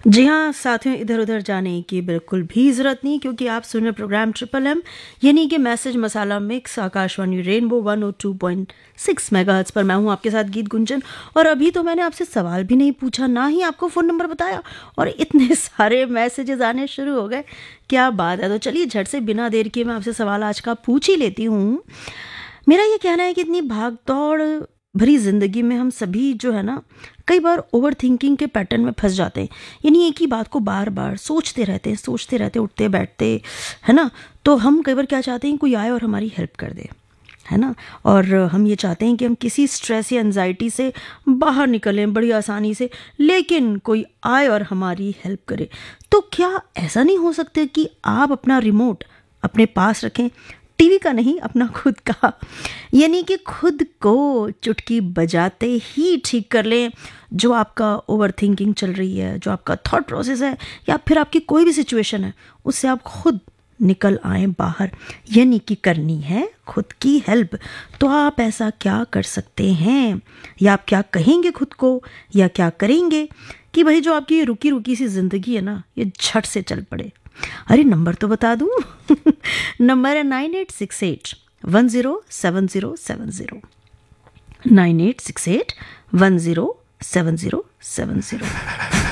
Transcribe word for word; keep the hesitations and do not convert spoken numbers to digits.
जी हाँ साथियों, इधर उधर जाने की बिल्कुल भी ज़रूरत नहीं, क्योंकि आप सुन रहे प्रोग्राम ट्रिपल एम यानी कि मैसेज मसाला mix Akashvani rainbow one O two point six megahertz पर। मैं हूँ आपके साथ गीत गुंजन। और अभी तो मैंने आपसे सवाल भी नहीं पूछा, ना ही आपको फ़ोन नंबर बताया, और इतने सारे मैसेजेस आने शुरू हो गए। क्या बात है। तो चलिए झट से बिना देर किए मैं आपसे सवाल आज का पूछ ही लेती हूँ। मेरा ये कहना है कि इतनी भाग दौड़ भरी ज़िंदगी में हम सभी जो है ना, कई बार ओवर थिंकिंग के पैटर्न में फंस जाते हैं। यानी एक ही बात को बार बार सोचते रहते हैं सोचते रहते उठते बैठते, है ना। तो हम कई बार क्या चाहते हैं, कोई आए और हमारी हेल्प कर दे, है ना। और हम ये चाहते हैं कि हम किसी स्ट्रेस या एंजाइटी से बाहर निकलें बड़ी आसानी से, लेकिन कोई आए और हमारी हेल्प करे। तो क्या ऐसा नहीं हो सकता कि आप अपना रिमोट अपने पास रखें, टीवी का नहीं, अपना खुद का, यानी कि खुद को चुटकी बजाते ही ठीक कर लें जो आपका ओवर थिंकिंग चल रही है, जो आपका थॉट प्रोसेस है, या फिर आपकी कोई भी सिचुएशन है, उससे आप खुद निकल आए बाहर। यानी कि करनी है खुद की हेल्प। तो आप ऐसा क्या कर सकते हैं, या आप क्या कहेंगे खुद को, या क्या करेंगे कि भाई जो आपकी रुकी रुकी सी ज़िंदगी है ना, ये झट से चल पड़े। अरे नंबर तो बता दूं। नंबर है nine eight six eight one zero seven zero seven zero, nine eight six eight one zero seven zero seven zero.